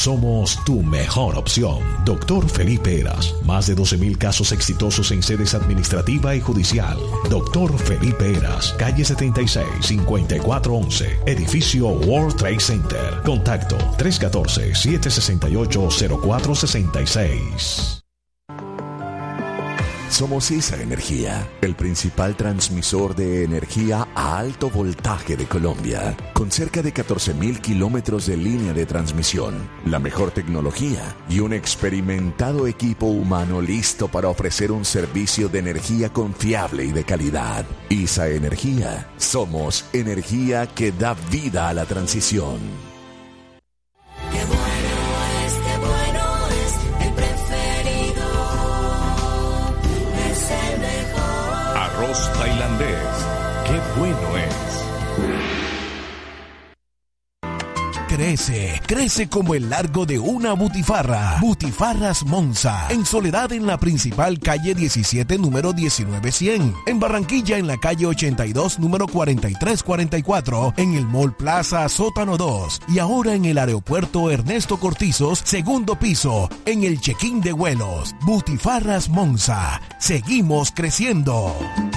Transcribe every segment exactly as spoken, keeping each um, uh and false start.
Somos tu mejor opción. Doctor Felipe Heras. Más de doce mil casos exitosos en sedes administrativa y judicial. Doctor Felipe Heras. Calle setenta y seis, cincuenta y cuatro once. Edificio World Trade Center. Contacto tres uno cuatro, siete seis ocho, cero cuatro seis seis. Somos I S A Energía, el principal transmisor de energía a alto voltaje de Colombia, con cerca de catorce mil kilómetros de línea de transmisión, la mejor tecnología y un experimentado equipo humano listo para ofrecer un servicio de energía confiable y de calidad. I S A Energía, somos energía que da vida a la transición. Arroz tailandés, qué bueno es. Crece, crece como el largo de una butifarra. Butifarras Monza. En Soledad, en la principal calle diecisiete, número diecinueve cien. En Barranquilla, en la calle ochenta y dos, número cuarenta y tres cuarenta y cuatro. En el Mall Plaza, sótano dos. Y ahora en el aeropuerto Ernesto Cortizos, segundo piso. En el check-in de vuelos. Butifarras Monza. Seguimos creciendo.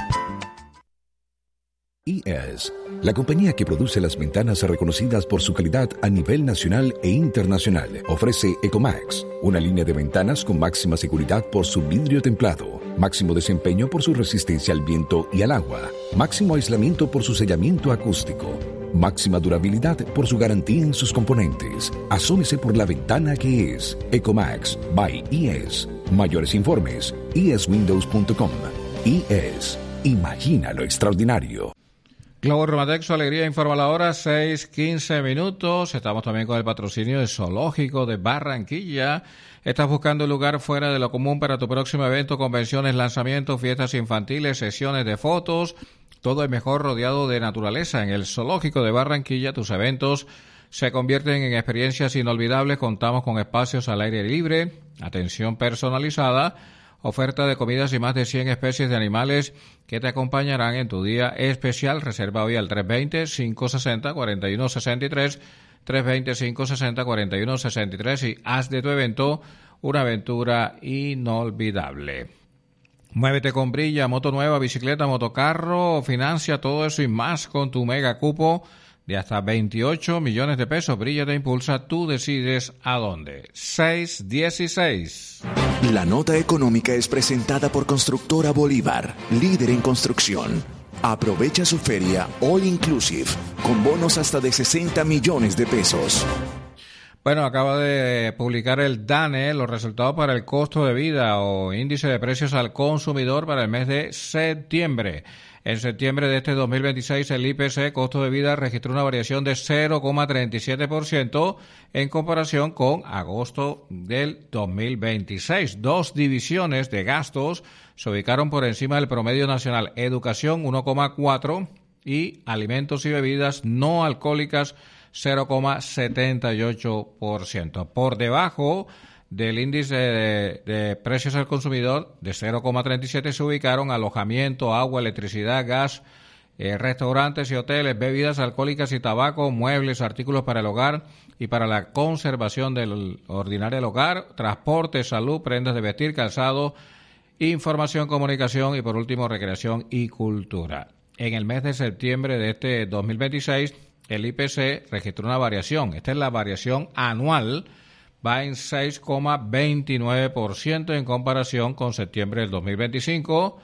I E S, la compañía que produce las ventanas reconocidas por su calidad a nivel nacional e internacional, ofrece Ecomax, una línea de ventanas con máxima seguridad por su vidrio templado, máximo desempeño por su resistencia al viento y al agua, máximo aislamiento por su sellamiento acústico, máxima durabilidad por su garantía en sus componentes. Asómese por la ventana que es Ecomax by I E S. Mayores informes, i e s windows punto com. I E S, imagina lo extraordinario. Globo Rematex, su alegría, informa la hora, seis quince minutos. Estamos también con el patrocinio del Zoológico de Barranquilla. Estás buscando un lugar fuera de lo común para tu próximo evento, convenciones, lanzamientos, fiestas infantiles, sesiones de fotos. Todo es mejor rodeado de naturaleza. En el Zoológico de Barranquilla, tus eventos se convierten en experiencias inolvidables. Contamos con espacios al aire libre, atención personalizada, oferta de comidas y más de cien especies de animales que te acompañarán en tu día especial. Reserva hoy al tres dos cero, cinco seis cero, cuatro uno seis tres, tres dos cero, cinco seis cero, cuatro uno seis tres y haz de tu evento una aventura inolvidable. Muévete con Brilla, moto nueva, bicicleta, motocarro, financia todo eso y más con tu mega cupo de hasta veintiocho millones de pesos. Brilla te impulsa, tú decides a dónde. seis dieciséis. La nota económica es presentada por Constructora Bolívar, líder en construcción. Aprovecha su feria All Inclusive, con bonos hasta de sesenta millones de pesos. Bueno, acaba de publicar el DANE los resultados para el costo de vida o índice de precios al consumidor para el mes de septiembre. En septiembre de este dos mil veintiséis, el I P C, costo de vida, registró una variación de cero coma treinta y siete por ciento en comparación con agosto del dos mil veintiséis. Dos divisiones de gastos se ubicaron por encima del promedio nacional. Educación, uno coma cuatro, y alimentos y bebidas no alcohólicas, cero coma setenta y ocho por ciento. Por debajo del índice de, de precios al consumidor de cero coma treinta y siete se ubicaron alojamiento, agua, electricidad, gas, eh, restaurantes y hoteles, bebidas alcohólicas y tabaco, muebles, artículos para el hogar y para la conservación del ordinario del hogar, transporte, salud, prendas de vestir, calzado, información, comunicación y por último recreación y cultura. En el mes de septiembre de este dos mil veintiséis, el I P C registró una variación. Esta es la variación anual, va en seis coma veintinueve por ciento en comparación con septiembre del dos mil veinticinco,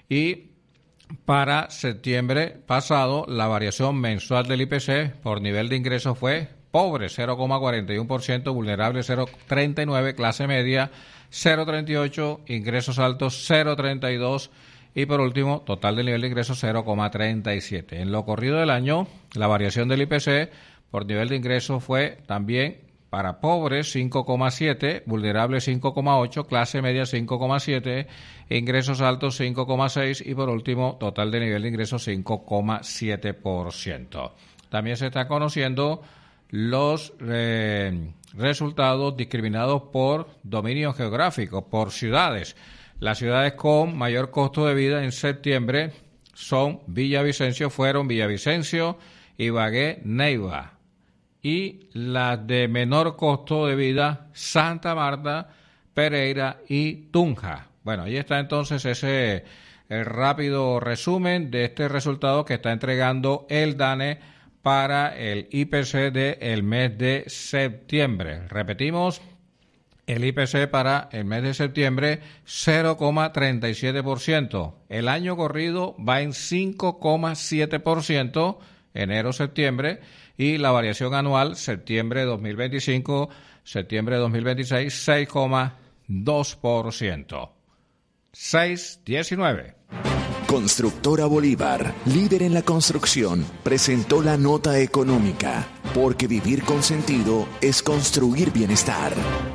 y para septiembre pasado la variación mensual del I P C por nivel de ingresos fue pobre cero coma cuarenta y uno por ciento, vulnerable cero coma treinta y nueve, clase media cero coma treinta y ocho, ingresos altos cero coma treinta y dos y por último total del nivel de ingresos cero coma treinta y siete. En lo corrido del año la variación del I P C por nivel de ingresos fue también para pobres cinco coma siete, vulnerables cinco coma ocho, clase media cinco coma siete, ingresos altos cinco coma seis y por último total de nivel de ingresos cinco coma siete por ciento. También se están conociendo los eh, resultados discriminados por dominio geográfico, por ciudades. Las ciudades con mayor costo de vida en septiembre son Villavicencio, fueron Villavicencio, Ibagué, Neiva. y las de menor costo de vida, Santa Marta, Pereira y Tunja. Bueno, ahí está entonces ese el rápido resumen de este resultado que está entregando el DANE para el I P C del mes de septiembre. Repetimos, el I P C para el mes de septiembre, cero coma treinta y siete por ciento. El año corrido va en cinco coma siete por ciento, enero-septiembre, y la variación anual, septiembre dos mil veinticinco, septiembre dos mil veintiséis, seis coma dos por ciento. seis diecinueve. Constructora Bolívar, líder en la construcción, presentó la nota económica, porque vivir con sentido es construir bienestar.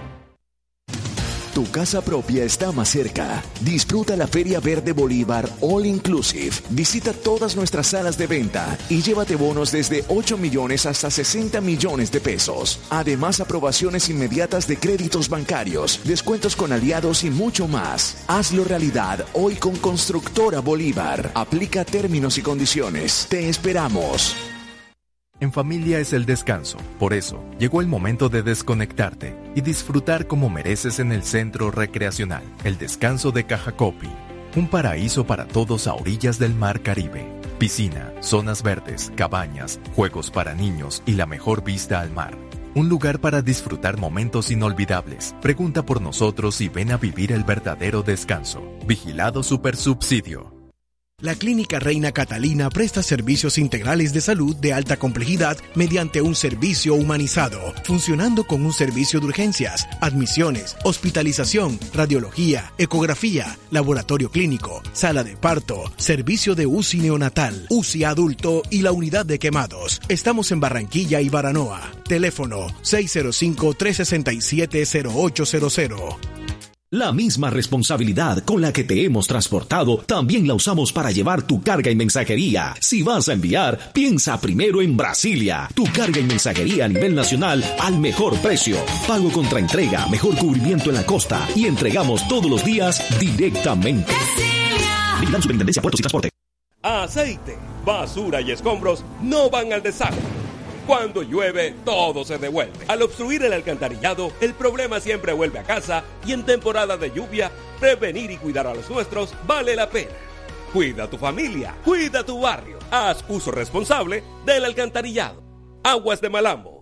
Tu casa propia está más cerca. Disfruta la Feria Verde Bolívar All Inclusive. Visita todas nuestras salas de venta y llévate bonos desde ocho millones hasta sesenta millones de pesos. Además, aprobaciones inmediatas de créditos bancarios, descuentos con aliados y mucho más. Hazlo realidad hoy con Constructora Bolívar. Aplica términos y condiciones. Te esperamos. En familia es el descanso. Por eso, llegó el momento de desconectarte y disfrutar como mereces en el Centro Recreacional, el Descanso de Cajacopi. Un paraíso para todos a orillas del Mar Caribe. Piscina, zonas verdes, cabañas, juegos para niños y la mejor vista al mar. Un lugar para disfrutar momentos inolvidables. Pregunta por nosotros y ven a vivir el verdadero descanso. Vigilado Supersubsidio. La Clínica Reina Catalina presta servicios integrales de salud de alta complejidad mediante un servicio humanizado, funcionando con un servicio de urgencias, admisiones, hospitalización, radiología, ecografía, laboratorio clínico, sala de parto, servicio de U C I neonatal, U C I adulto y la unidad de quemados. Estamos en Barranquilla y Baranoa. Teléfono seis cero cinco, tres seis siete, cero ocho cero cero. La misma responsabilidad con la que te hemos transportado, también la usamos para llevar tu carga y mensajería. Si vas a enviar, piensa primero en Brasilia. Tu carga y mensajería a nivel nacional al mejor precio. Pago contra entrega, mejor cubrimiento en la costa y entregamos todos los días directamente. Vigilando Superintendencia, Puertos y Transporte. Aceite, basura y escombros no van al desagüe. Cuando llueve, todo se devuelve. Al obstruir el alcantarillado, el problema siempre vuelve a casa y en temporada de lluvia, prevenir y cuidar a los nuestros vale la pena. Cuida a tu familia, cuida tu barrio. Haz uso responsable del alcantarillado. Aguas de Malambo.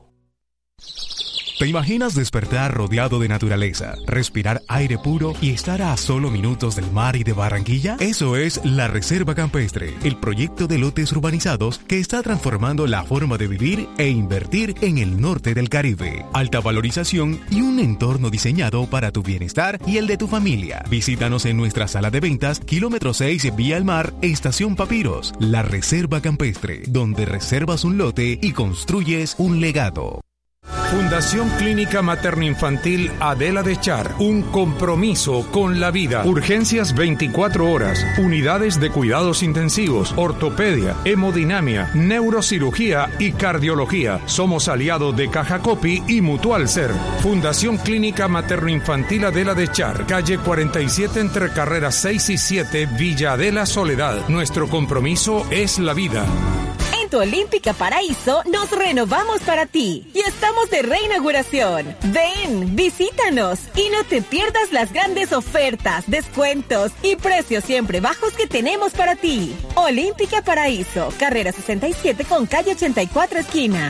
¿Te imaginas despertar rodeado de naturaleza, respirar aire puro y estar a solo minutos del mar y de Barranquilla? Eso es La Reserva Campestre, el proyecto de lotes urbanizados que está transformando la forma de vivir e invertir en el norte del Caribe. Alta valorización y un entorno diseñado para tu bienestar y el de tu familia. Visítanos en nuestra sala de ventas, kilómetro seis, Vía al Mar, Estación Papiros. La Reserva Campestre, donde reservas un lote y construyes un legado. Fundación Clínica Materno-Infantil Adela de Char, un compromiso con la vida. Urgencias veinticuatro horas, unidades de cuidados intensivos, ortopedia, hemodinamia, neurocirugía y cardiología. Somos aliados de Cajacopi y Mutual Ser. Fundación Clínica Materno-Infantil Adela de Char, calle cuarenta y siete entre carreras seis y siete, Villa Adela Soledad. Nuestro compromiso es la vida. En tu Olímpica Paraíso nos renovamos para ti y estamos de reinauguración. Ven, visítanos y no te pierdas las grandes ofertas, descuentos y precios siempre bajos que tenemos para ti. Olímpica Paraíso, carrera sesenta y siete con calle ochenta y cuatro esquina.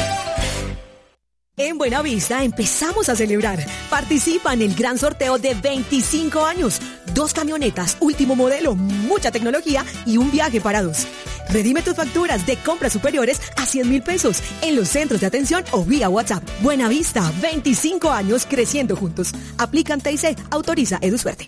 En Buenavista empezamos a celebrar. Participa en el gran sorteo de veinticinco años. Dos camionetas, último modelo, mucha tecnología y un viaje para dos. Redime tus facturas de compras superiores a cien mil pesos en los centros de atención o vía WhatsApp. Buenavista, veinticinco años creciendo juntos. Aplican T I C, autoriza EduSuerte.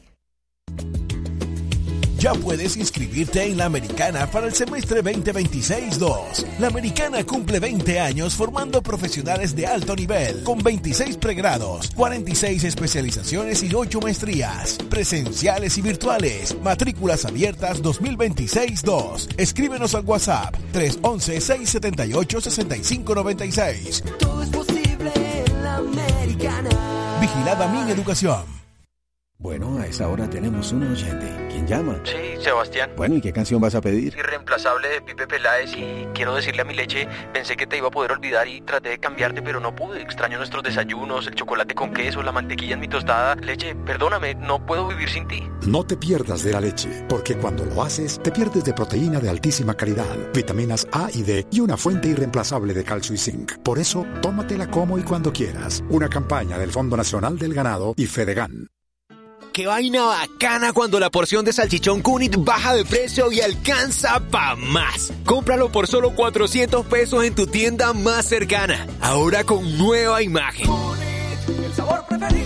Ya puedes inscribirte en la Americana para el semestre veinte veintiséis dos. La Americana cumple veinte años formando profesionales de alto nivel, con veintiséis pregrados, cuarenta y seis especializaciones y ocho maestrías, presenciales y virtuales. Matrículas abiertas dos mil veintiséis dos. Escríbenos al WhatsApp tres once, seis setenta y ocho, sesenta y cinco noventa y seis. Todo es posible en la Americana. Vigilada Mi Educación. Bueno, a esa hora tenemos un oyente. ¿Quién llama? Sí, Sebastián. Bueno, ¿y qué canción vas a pedir? Irreemplazable de Pipe Peláez, y quiero decirle a mi leche, pensé que te iba a poder olvidar y traté de cambiarte, pero no pude. Extraño nuestros desayunos, el chocolate con queso, la mantequilla en mi tostada. Leche, perdóname, no puedo vivir sin ti. No te pierdas de la leche, porque cuando lo haces, te pierdes de proteína de altísima calidad, vitaminas A y D y una fuente irreemplazable de calcio y zinc. Por eso, tómatela como y cuando quieras. Una campaña del Fondo Nacional del Ganado y Fedegan. ¡Qué vaina bacana cuando la porción de salchichón Cunit baja de precio y alcanza pa' más! Cómpralo por solo cuatrocientos pesos en tu tienda más cercana. Ahora con nueva imagen. Cunit, el sabor preferido.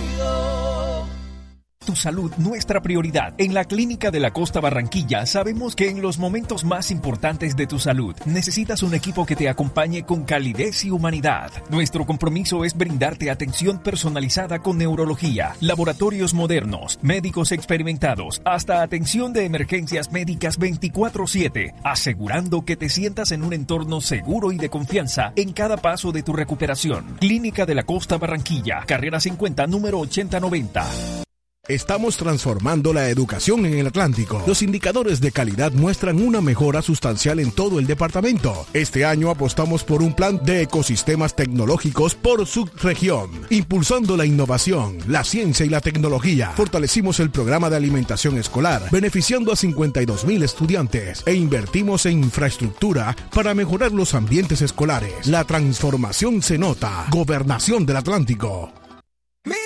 Tu salud, nuestra prioridad. En la Clínica de la Costa Barranquilla sabemos que en los momentos más importantes de tu salud necesitas un equipo que te acompañe con calidez y humanidad. Nuestro compromiso es brindarte atención personalizada con neurología, laboratorios modernos, médicos experimentados, hasta atención de emergencias médicas veinticuatro siete, asegurando que te sientas en un entorno seguro y de confianza en cada paso de tu recuperación. Clínica de la Costa Barranquilla, carrera cincuenta, número ochenta noventa. Estamos transformando la educación en el Atlántico. Los indicadores de calidad muestran una mejora sustancial en todo el departamento. Este año apostamos por un plan de ecosistemas tecnológicos por subregión, impulsando la innovación, la ciencia y la tecnología. Fortalecimos el programa de alimentación escolar, beneficiando a cincuenta y dos mil estudiantes, e invertimos en infraestructura para mejorar los ambientes escolares. La transformación se nota. Gobernación del Atlántico.